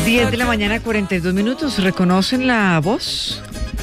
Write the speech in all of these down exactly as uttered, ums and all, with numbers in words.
diez de la mañana, cuarenta y dos minutos. ¿Reconocen la voz?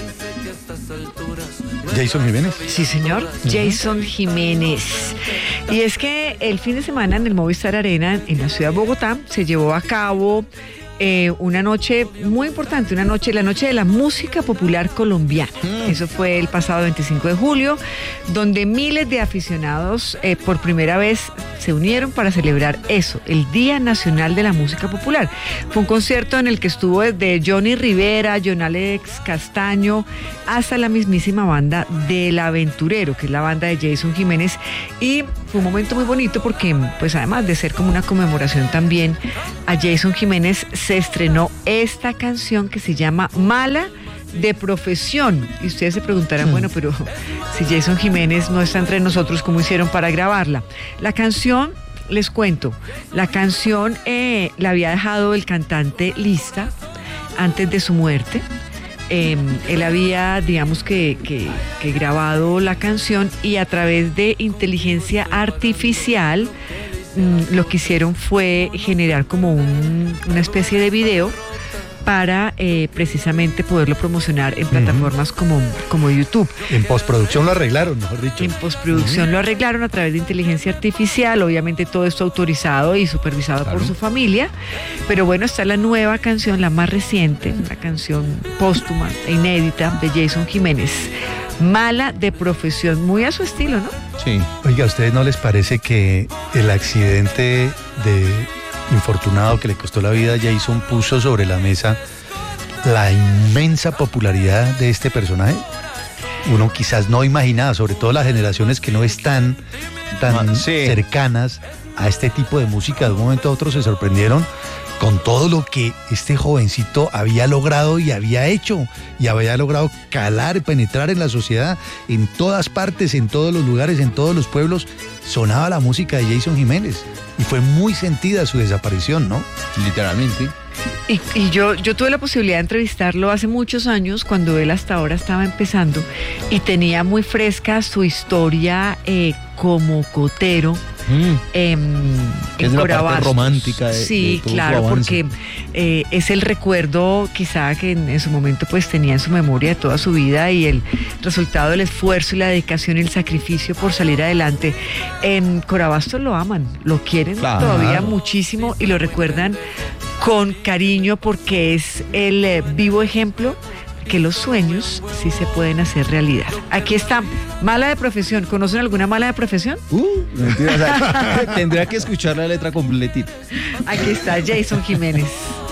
¿Jason Jiménez? Sí, señor. Uh-huh. Jason Jiménez. Y es que el fin de semana en el Movistar Arena, en la ciudad de Bogotá, se llevó a cabo eh, una noche muy importante, una noche, la noche de la música popular colombiana. Mm. Eso fue el pasado veinticinco de julio, donde miles de aficionados eh, por primera vez se unieron para celebrar eso, el Día Nacional de la Música Popular. Fue un concierto en el que estuvo desde Johnny Rivera, John Alex Castaño, hasta la mismísima banda del Aventurero, que es la banda de Jason Jiménez, y fue un momento muy bonito porque, pues además de ser como una conmemoración también a Jason Jiménez, se estrenó esta canción que se llama Mala de Profesión. Y ustedes se preguntarán, bueno, pero si Jason Jiménez no está entre nosotros, ¿cómo hicieron para grabarla? La canción, les cuento, la canción eh, la había dejado el cantante lista antes de su muerte. Eh, él había, digamos que, que, que grabado la canción y a través de inteligencia artificial mmm, lo que hicieron fue generar como un, una especie de video para eh, precisamente poderlo promocionar en plataformas uh-huh. como, como YouTube. En postproducción lo arreglaron, mejor dicho. En postproducción uh-huh. lo arreglaron a través de inteligencia artificial, obviamente todo esto autorizado y supervisado claro. por su familia, pero bueno, está la nueva canción, la más reciente, una canción póstuma e inédita de Jason Jiménez, Mala de Profesión, muy a su estilo, ¿no? Sí. Oiga, ¿a ustedes no les parece que el accidente de infortunado que le costó la vida a Jason puso sobre la mesa la inmensa popularidad de este personaje? Uno quizás no imaginaba, sobre todo las generaciones que no están tan ah, sí. cercanas a este tipo de música, de un momento a otro se sorprendieron con todo lo que este jovencito había logrado y había hecho, y había logrado calar, penetrar en la sociedad, en todas partes, en todos los lugares, en todos los pueblos, sonaba la música de Jason Jiménez, y fue muy sentida su desaparición, ¿no? Literalmente. Y, y yo, yo tuve la posibilidad de entrevistarlo hace muchos años, cuando él hasta ahora estaba empezando, y tenía muy fresca su historia eh, como cotero. Mm. Eh, es en la parte romántica de, sí, de claro, porque eh, es el recuerdo quizá que en, en su momento pues tenía en su memoria de toda su vida, y el resultado del esfuerzo y la dedicación y el sacrificio por salir adelante. En Corabastos lo aman, lo quieren claro. todavía muchísimo y lo recuerdan con cariño, porque es el eh, vivo ejemplo que los sueños sí se pueden hacer realidad. Aquí está, Mala de Profesión. ¿Conocen alguna Mala de Profesión? Uh, mentira, o sea, tendría que escuchar la letra completita. Aquí está Jason Jiménez.